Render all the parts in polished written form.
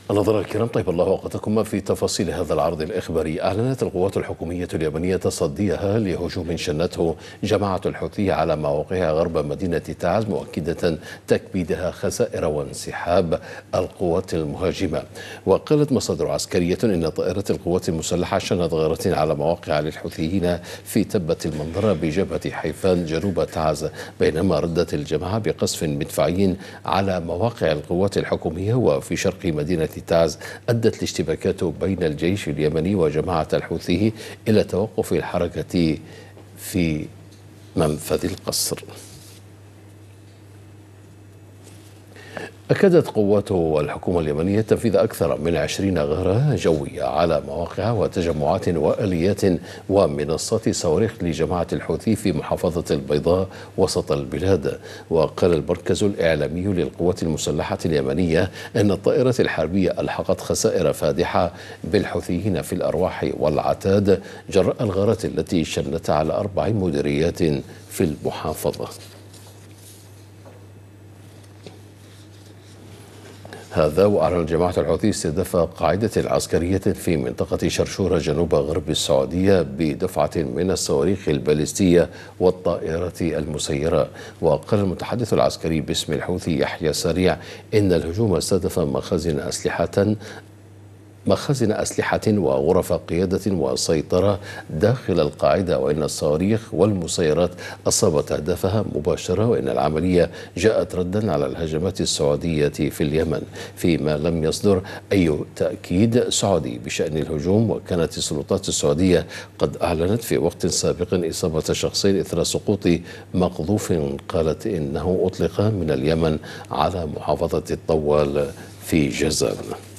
النظراء الكرام، طيب الله أوقاتكم. في تفاصيل هذا العرض الإخباري، أعلنت القوات الحكومية اليمنية تصديها لهجوم شنته جماعة الحوثي على مواقعها غرب مدينة تعز، مؤكدة تكبيدها خسائر وانسحاب القوات المهاجمة. وقالت مصادر عسكرية إن طائرة القوات المسلحة شنت غارات على مواقع للحوثيين في تبة المنظرة بجبهة حيفان جنوب تعز، بينما ردت الجماعة بقصف مدفعي على مواقع القوات الحكومية وفي شرق مدينة تعز. أدت الاشتباكات بين الجيش اليمني وجماعة الحوثي إلى توقف الحركة في منفذ القصر. أكدت قوات الحكومة اليمنية تنفيذ أكثر من 20 غارة جوية على مواقع وتجمعات وآليات ومنصات صواريخ لجماعة الحوثي في محافظة البيضاء وسط البلاد. وقال المركز الإعلامي للقوات المسلحة اليمنية أن الطائرة الحربية ألحقت خسائر فادحة بالحوثيين في الأرواح والعتاد جراء الغارات التي شنت على 4 مديريات في المحافظة. هذا وأعلن جماعة الحوثي استهداف قاعدة عسكرية في منطقة شرشورة جنوب غرب السعودية بدفعة من الصواريخ البالستية والطائرة المسيرة. وقال المتحدث العسكري باسم الحوثي يحيى سريع إن الهجوم استهدف مخازن أسلحة وغرف قيادة وسيطرة داخل القاعدة، وإن الصواريخ والمسيرات أصابت أهدافها مباشرة، وإن العملية جاءت ردا على الهجمات السعودية في اليمن، فيما لم يصدر أي تأكيد سعودي بشأن الهجوم. وكانت السلطات السعودية قد أعلنت في وقت سابق إصابة شخصين إثر سقوط مقذوف قالت إنه أطلق من اليمن على محافظة الطوال في جازان.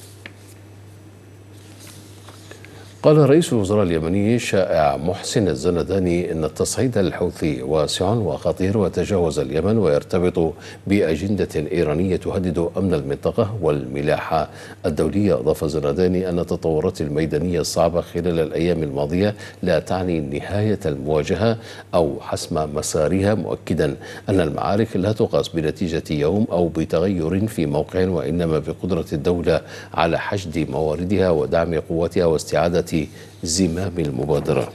قال رئيس الوزراء اليمني الشائع محسن الزنداني إن التصعيد الحوثي واسع وخطير وتجاوز اليمن ويرتبط بأجندة إيرانية تهدد أمن المنطقة والملاحة الدولية. أضاف الزنداني أن التطورات الميدانية الصعبة خلال الأيام الماضية لا تعني نهاية المواجهة أو حسم مسارها، مؤكدا أن المعارك لا تقاس بنتيجة يوم أو بتغير في موقع، وإنما بقدرة الدولة على حشد مواردها ودعم قوتها واستعادة زمام المبادرة.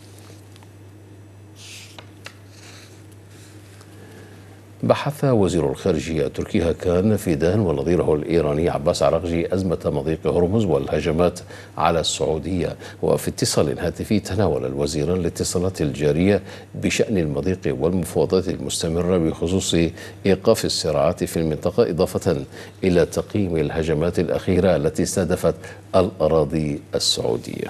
بحث وزير الخارجية التركي هاكان فيدان ونظيره الإيراني عباس عراقجي أزمة مضيق هرمز والهجمات على السعودية. وفي اتصال هاتفي تناول الوزيران الاتصالات الجارية بشأن المضيق والمفاوضات المستمرة بخصوص إيقاف الصراعات في المنطقة، إضافة إلى تقييم الهجمات الأخيرة التي استهدفت الأراضي السعودية.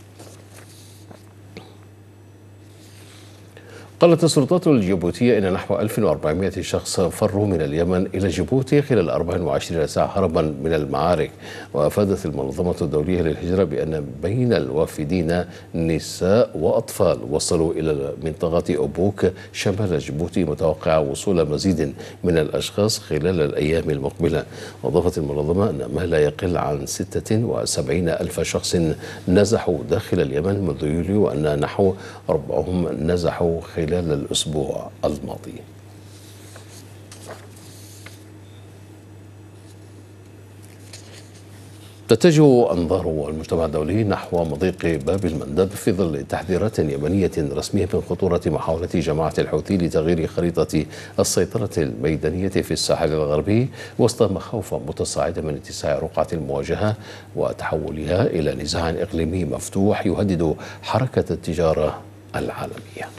قالت السلطات الجيبوتية إن نحو 1400 شخص فروا من اليمن إلى جيبوتي خلال 24 ساعة هربا من المعارك. وأفادت المنظمة الدولية للهجرة بأن بين الوافدين نساء وأطفال وصلوا إلى منطقة أبوك شمال جيبوتي، متوقع وصول مزيد من الأشخاص خلال الأيام المقبلة. وأضافت المنظمة أن ما لا يقل عن 76 ألف شخص نزحوا داخل اليمن منذ يوليو، وأن نحو ربعهم نزحوا خلال الأسبوع الماضي. تتجه أنظار المجتمع الدولي نحو مضيق باب المندب في ظل تحذيرات يمنية رسمية من خطورة محاولة جماعة الحوثي لتغيير خريطة السيطرة الميدانية في الساحل الغربي، وسط مخاوف متصاعدة من اتساع رقعة المواجهة وتحولها إلى نزاع إقليمي مفتوح يهدد حركة التجارة العالمية.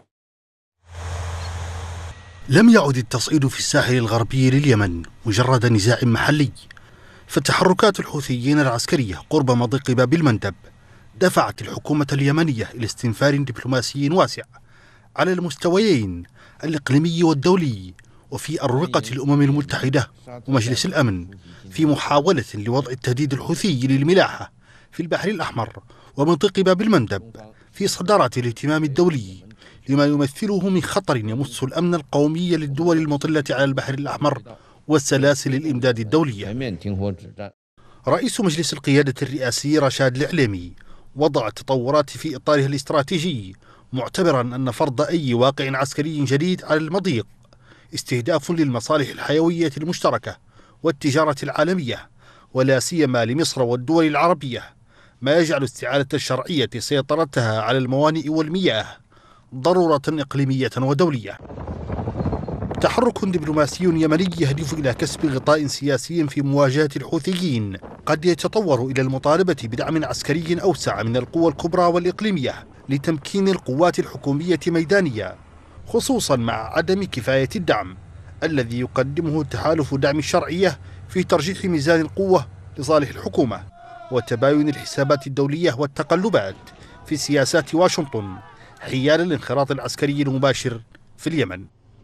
لم يعد التصعيد في الساحل الغربي لليمن مجرد نزاع محلي، فتحركات الحوثيين العسكرية قرب مضيق باب المندب دفعت الحكومة اليمنية إلى استنفار دبلوماسي واسع على المستويين الإقليمي والدولي وفي أروقة الأمم المتحدة ومجلس الأمن، في محاولة لوضع التهديد الحوثي للملاحة في البحر الأحمر ومنطقة باب المندب في صدارة الاهتمام الدولي، لما يمثله من خطر يمس الأمن القومي للدول المطلة على البحر الأحمر والسلاسل الإمداد الدولية. رئيس مجلس القيادة الرئاسي رشاد العليمي وضع التطورات في إطارها الاستراتيجي، معتبرا أن فرض أي واقع عسكري جديد على المضيق استهداف للمصالح الحيوية المشتركة والتجارة العالمية، ولا سيما لمصر والدول العربية، ما يجعل استعادة الشرعية سيطرتها على الموانئ والمياه ضرورة إقليمية ودولية. تحرك دبلوماسي يمني يهدف إلى كسب غطاء سياسي في مواجهة الحوثيين قد يتطور إلى المطالبة بدعم عسكري أوسع من القوى الكبرى والإقليمية لتمكين القوات الحكومية ميدانيا، خصوصا مع عدم كفاية الدعم الذي يقدمه تحالف دعم الشرعية في ترجيح ميزان القوة لصالح الحكومة وتباين الحسابات الدولية والتقلبات في سياسات واشنطن حيال الانخراط العسكري المباشر في اليمن.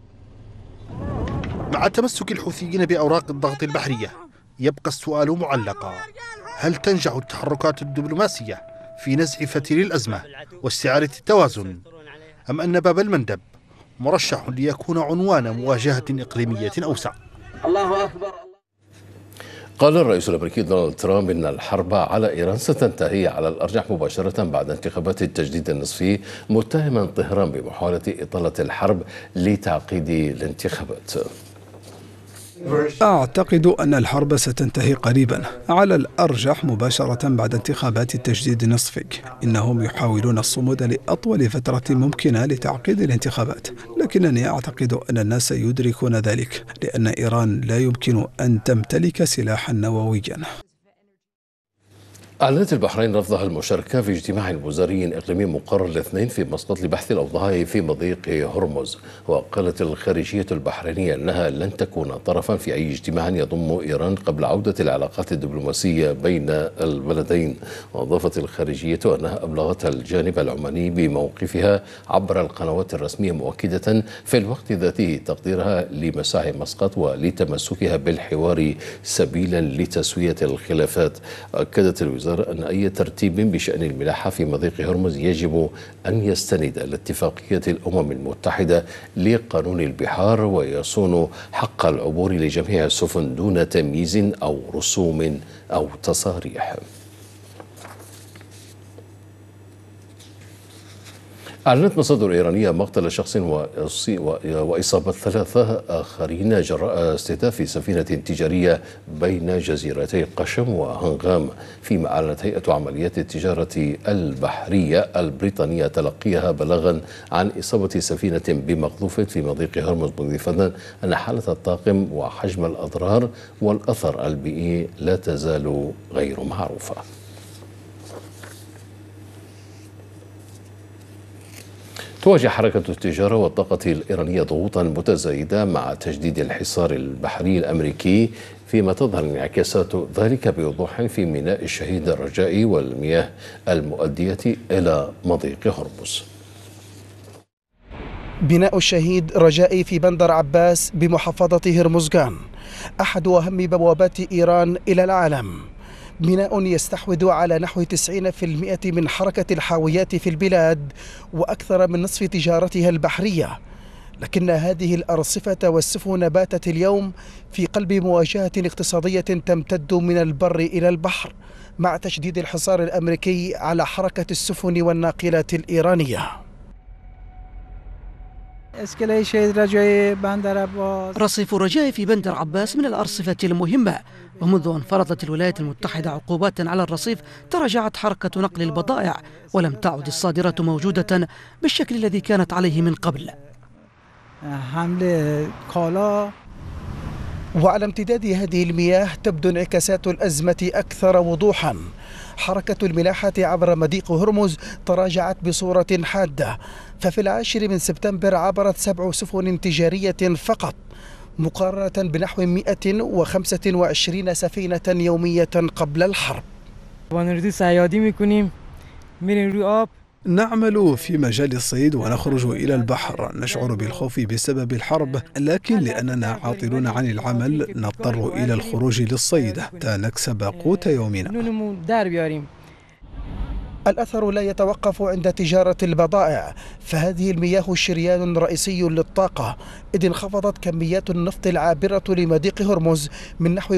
مع تمسك الحوثيين بأوراق الضغط البحرية يبقى السؤال معلقا: هل تنجح التحركات الدبلوماسية في نزع فتيل الأزمة واستعادة التوازن، أم أن باب المندب مرشح ليكون عنوان مواجهة إقليمية أوسع؟ الله أكبر. قال الرئيس الأمريكي دونالد ترامب إن الحرب على إيران ستنتهي على الأرجح مباشرة بعد انتخابات التجديد النصفي، متهما طهران بمحاولة إطالة الحرب لتعقيد الانتخابات. أعتقد أن الحرب ستنتهي قريبا على الأرجح مباشرة بعد انتخابات التجديد النصفي. إنهم يحاولون الصمود لأطول فترة ممكنة لتعقيد الانتخابات، لكنني أعتقد أن الناس يدركون ذلك، لأن إيران لا يمكن أن تمتلك سلاحا نوويا. أعلنت البحرين رفضها المشاركة في اجتماع وزاري إقليمي مقرر الاثنين في مسقط لبحث الأوضاع في مضيق هرمز. وقالت الخارجية البحرينية أنها لن تكون طرفا في أي اجتماع يضم إيران قبل عودة العلاقات الدبلوماسية بين البلدين. وأضافت الخارجية أنها أبلغت الجانب العماني بموقفها عبر القنوات الرسمية، مؤكدة في الوقت ذاته تقديرها لمساعي مسقط ولتمسكها بالحوار سبيلا لتسوية الخلافات. أكدت الوزارة أن أي ترتيب بشأن الملاحة في مضيق هرمز يجب أن يستند إلى اتفاقية الأمم المتحدة لقانون البحار ويصون حق العبور لجميع السفن دون تمييز أو رسوم أو تصاريح. أعلنت مصادر إيرانية مقتل شخص وإصابة 3 آخرين جراء استهداف سفينة تجارية بين جزيرتي قشم وهنغام، فيما أعلنت هيئة عمليات التجارة البحرية البريطانية تلقيها بلاغا عن إصابة سفينة بمقذوف في مضيق هرمز، مضيفا أن حالة الطاقم وحجم الأضرار والأثر البيئي لا تزال غير معروفة. تواجه حركة التجارة والطاقة الإيرانية ضغوطا متزايدة مع تجديد الحصار البحري الأمريكي، فيما تظهر انعكاسات ذلك بوضوح في ميناء الشهيد الرجائي والمياه المؤدية إلى مضيق هرمز. بناء الشهيد رجائي في بندر عباس بمحافظة هرمزغان أحد أهم بوابات إيران إلى العالم، بناء يستحوذ على نحو 90% من حركة الحاويات في البلاد وأكثر من نصف تجارتها البحرية. لكن هذه الأرصفة والسفن باتت اليوم في قلب مواجهة اقتصادية تمتد من البر إلى البحر، مع تشديد الحصار الأمريكي على حركة السفن والناقلات الإيرانية. رصيف رجائي في بندر عباس من الأرصفة المهمة، ومنذ أن فرضت الولايات المتحدة عقوبات على الرصيف تراجعت حركة نقل البضائع، ولم تعد الصادرات موجودة بالشكل الذي كانت عليه من قبل. وعلى امتداد هذه المياه تبدو انعكاسات الأزمة أكثر وضوحا. حركة الملاحة عبر مضيق هرمز تراجعت بصورة حادة، ففي 10 سبتمبر عبرت 7 سفن تجارية فقط، مقارنة بنحو 125 سفينة يومية قبل الحرب. نعمل في مجال الصيد ونخرج إلى البحر، نشعر بالخوف بسبب الحرب، لكن لأننا عاطلون عن العمل نضطر إلى الخروج للصيد حتى نكسب قوت يومنا. الأثر لا يتوقف عند تجارة البضائع، فهذه المياه شريان رئيسي للطاقة، إذ انخفضت كميات النفط العابرة لمضيق هرمز من نحو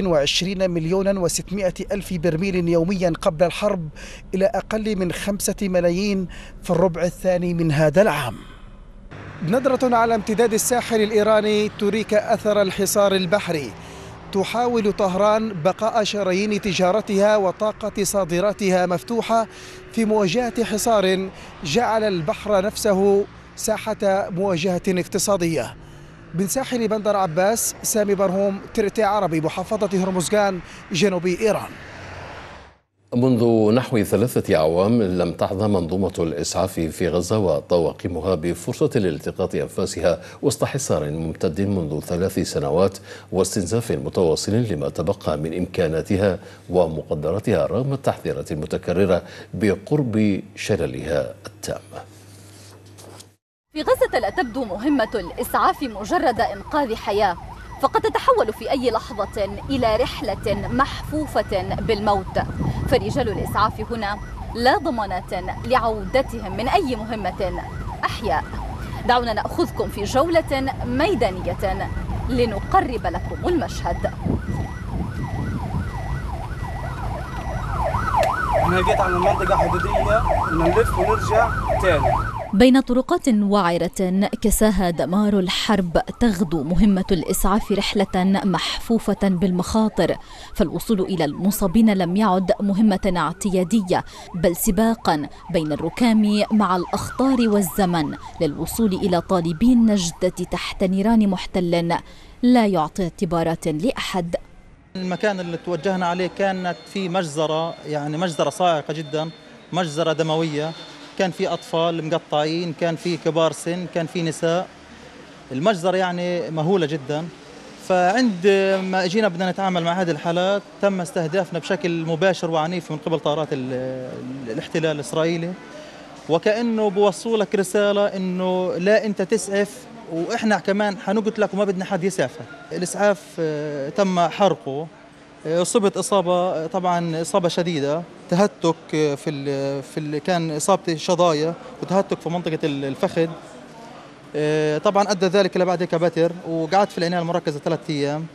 21,600,000 برميل يوميا قبل الحرب إلى أقل من 5 ملايين في الربع الثاني من هذا العام. نظرة على امتداد الساحل الإيراني تريك أثر الحصار البحري. تحاول طهران بقاء شرايين تجارتها وطاقة صادراتها مفتوحة في مواجهة حصار جعل البحر نفسه ساحة مواجهة اقتصادية. من ساحل بندر عباس، سامي برهوم، ترتي عربي، محافظة هرمزغان، جنوب إيران. منذ نحو 3 أعوام لم تحظى منظومة الإسعاف في غزة وطواقمها بفرصة لالتقاط أنفاسها وسط حصار ممتد منذ 3 سنوات واستنزاف متواصل لما تبقى من إمكاناتها ومقدراتها رغم التحذيرات المتكررة بقرب شللها التام. في غزة لا تبدو مهمة الإسعاف مجرد إنقاذ حياة، فقد تتحول في أي لحظة إلى رحلة محفوفة بالموت، فرجال الإسعاف هنا لا ضمانات لعودتهم من أي مهمة أحياء. دعونا نأخذكم في جولة ميدانية لنقرب لكم المشهد. أنا جيت على المنطقة حدودية، نلف ونرجع تاني. بين طرقات وعرة كساها دمار الحرب تغدو مهمة الإسعاف رحلة محفوفة بالمخاطر، فالوصول إلى المصابين لم يعد مهمة اعتيادية بل سباقا بين الركام مع الأخطار والزمن للوصول إلى طالبين نجدة تحت نيران محتل لا يعطي اعتبارات لأحد. المكان اللي توجهنا عليه كانت في مجزرة، يعني مجزرة صاعقة جدا، مجزرة دموية، كان في أطفال مقطعين، كان في كبار سن، كان في نساء. المجزرة يعني مهولة جدا. فعند ما اجينا بدنا نتعامل مع هذه الحالات تم استهدافنا بشكل مباشر وعنيف من قبل طائرات الاحتلال الإسرائيلي، وكأنه بوصوا لك رسالة إنه لا أنت تسعف وإحنا كمان حنقتلك وما بدنا حد يسعفك. الإسعاف تم حرقه، أصبت إصابة، طبعا إصابة شديدة، تهتك كان إصابتي شظايا وتهتك في منطقة الفخذ. طبعا أدى ذلك إلى بعد هيك بتر، وقعدت في العناية المركزة 3 أيام.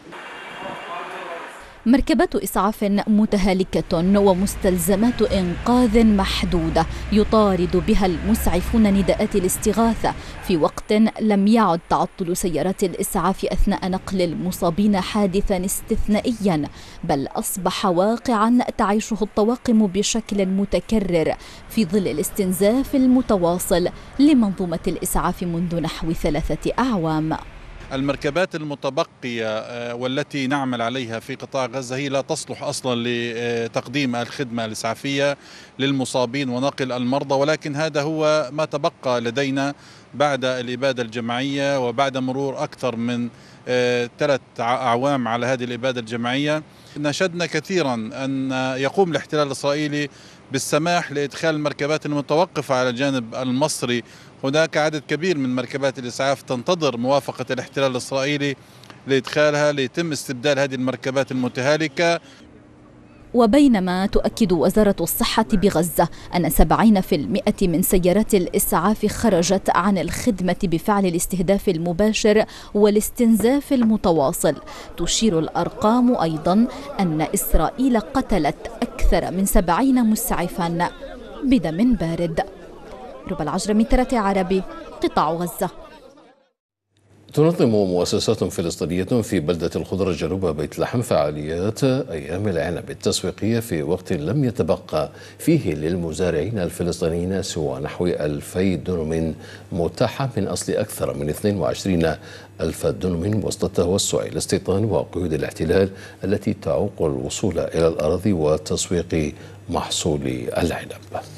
مركبات إسعاف متهالكة ومستلزمات إنقاذ محدودة يطارد بها المسعفون نداءات الاستغاثة في وقت لم يعد تعطل سيارات الإسعاف أثناء نقل المصابين حادثا استثنائيا، بل أصبح واقعا تعيشه الطواقم بشكل متكرر في ظل الاستنزاف المتواصل لمنظومة الإسعاف منذ نحو 3 أعوام. المركبات المتبقية والتي نعمل عليها في قطاع غزة هي لا تصلح أصلا لتقديم الخدمة الإسعافية للمصابين ونقل المرضى، ولكن هذا هو ما تبقى لدينا بعد الإبادة الجماعية وبعد مرور أكثر من 3 أعوام على هذه الإبادة الجماعية. نشدنا كثيرا أن يقوم الاحتلال الإسرائيلي بالسماح لإدخال المركبات المتوقفة على الجانب المصري. هناك عدد كبير من مركبات الإسعاف تنتظر موافقة الاحتلال الإسرائيلي لإدخالها ليتم استبدال هذه المركبات المتهالكة. وبينما تؤكد وزارة الصحة بغزة أن 70% من سيارات الإسعاف خرجت عن الخدمة بفعل الاستهداف المباشر والاستنزاف المتواصل، تشير الأرقام أيضا أن إسرائيل قتلت أكثر من 70 مسعفا بدم بارد. ربى العجرمي، ترتي عربي، قطاع غزة. تنظم مؤسسات فلسطينية في بلدة الخضرة جنوب بيت لحم فعاليات أيام العنب التسويقية في وقت لم يتبقى فيه للمزارعين الفلسطينيين سوى نحو 2000 دنم متاحة من أصل أكثر من 22,000 دنم وسط التوسع الاستيطاني وقيود الاحتلال التي تعوق الوصول إلى الأراضي وتسويق محصول العنب.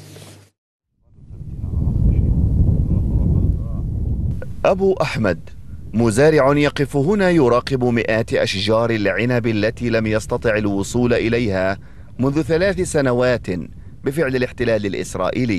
أبو أحمد مزارع يقف هنا يراقب مئات أشجار العنب التي لم يستطع الوصول إليها منذ 3 سنوات بفعل الاحتلال الإسرائيلي.